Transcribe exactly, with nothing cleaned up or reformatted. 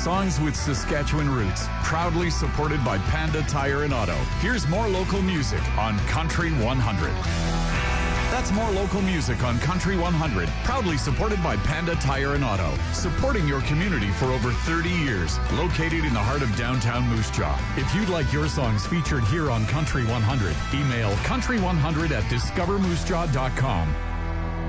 Songs with Saskatchewan roots, proudly supported by Panda Tire and Auto. Here's more local music on Country one hundred. That's more local music on Country one hundred, proudly supported by Panda Tire and Auto, supporting your community for over thirty years, located in the heart of downtown Moose Jaw. If you'd like your songs featured here on Country one hundred, email country one hundred at discover moose jaw dot com.